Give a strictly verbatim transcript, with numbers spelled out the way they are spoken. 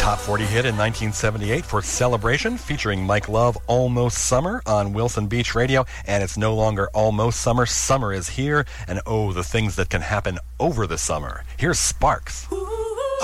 Top forty hit in nineteen seventy-eight for Celebration, featuring Mike Love, Almost Summer, on Wilson Beach Radio. And it's no longer almost summer. Summer is here, and oh, the things that can happen over the summer. Here's Sparks. Ooh.